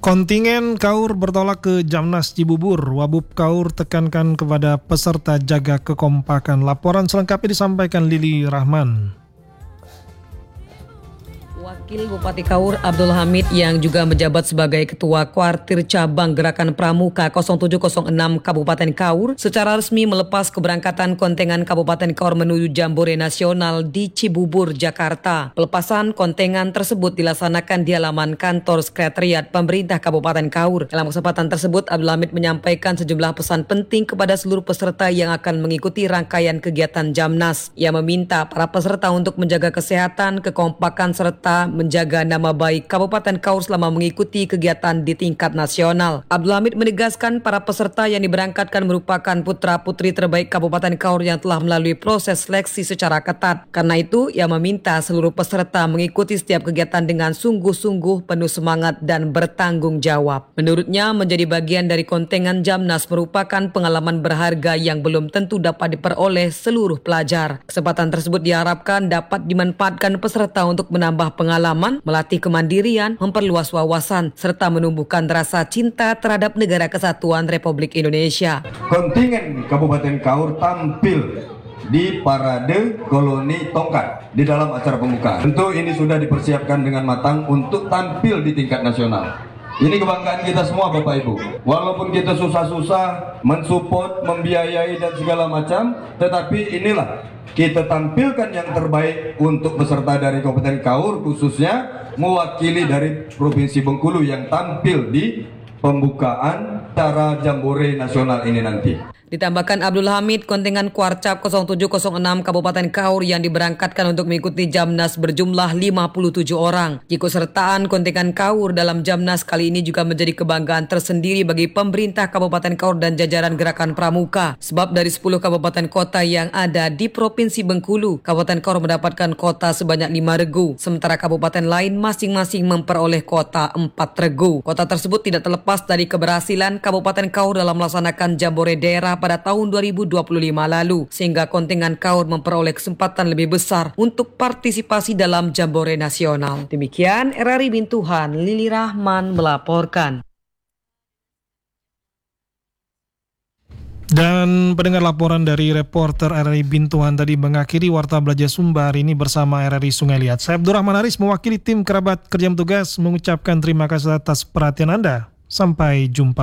Kontingen KAUR bertolak ke Jamnas Cibubur. Wabub KAUR tekankan kepada peserta jaga kekompakan. Laporan selengkapnya disampaikan Lili Rahman. Wakil Bupati KAUR Abdul Hamid yang juga menjabat sebagai Ketua Kuartir Cabang Gerakan Pramuka 0706 Kabupaten KAUR secara resmi melepas keberangkatan kontingen Kabupaten KAUR menuju Jambore Nasional di Cibubur, Jakarta. Pelepasan kontingen tersebut dilaksanakan di halaman kantor Sekretariat Pemerintah Kabupaten KAUR. Dalam kesempatan tersebut, Abdul Hamid menyampaikan sejumlah pesan penting kepada seluruh peserta yang akan mengikuti rangkaian kegiatan Jamnas. Ia meminta para peserta untuk menjaga kesehatan, kekompakan, serta menjaga nama baik Kabupaten KAUR selama mengikuti kegiatan di tingkat nasional. Abdul Hamid menegaskan para peserta yang diberangkatkan merupakan putra-putri terbaik Kabupaten KAUR yang telah melalui proses seleksi secara ketat. Karena itu, ia meminta seluruh peserta mengikuti setiap kegiatan dengan sungguh-sungguh, penuh semangat dan bertanggung jawab. Menurutnya, menjadi bagian dari kontingen Jamnas merupakan pengalaman berharga yang belum tentu dapat diperoleh seluruh pelajar. Kesempatan tersebut diharapkan dapat dimanfaatkan peserta untuk menambah pengalaman, melatih kemandirian, memperluas wawasan, serta menumbuhkan rasa cinta terhadap Negara Kesatuan Republik Indonesia. Kontingen Kabupaten KAUR tampil di parade koloni tongkat di dalam acara pembukaan. Tentu ini sudah dipersiapkan dengan matang untuk tampil di tingkat nasional. Ini kebanggaan kita semua Bapak Ibu. Walaupun kita susah-susah mensupport, membiayai dan segala macam, tetapi inilah kita tampilkan yang terbaik untuk peserta dari Kabupaten KAUR, khususnya mewakili dari Provinsi Bengkulu yang tampil di pembukaan acara Jambore Nasional ini nanti. Ditambahkan Abdul Hamid, kontingen Kuarcap 0706 Kabupaten KAUR yang diberangkatkan untuk mengikuti Jamnas berjumlah 57 orang. Keikutsertaan kontingen KAUR dalam Jamnas kali ini juga menjadi kebanggaan tersendiri bagi pemerintah Kabupaten KAUR dan jajaran Gerakan Pramuka. Sebab dari 10 kabupaten kota yang ada di Provinsi Bengkulu, Kabupaten KAUR mendapatkan kota sebanyak 5 regu, sementara kabupaten lain masing-masing memperoleh kota 4 regu. Kota tersebut tidak terlepas dari keberhasilan Kabupaten KAUR dalam melaksanakan Jambore daerah pada tahun 2025 lalu, sehingga kontingen KAUR memperoleh kesempatan lebih besar untuk partisipasi dalam Jambore Nasional. Demikian RRI Bintuhan, Lili Rahman melaporkan. Dan pendengar, laporan dari reporter RRI Bintuhan tadi mengakhiri Warta Belajar Sumba hari ini bersama RRI Sungai Liat. Saya Abdul Rahman Aris mewakili tim kerabat kerja tugas mengucapkan terima kasih atas perhatian Anda. Sampai jumpa.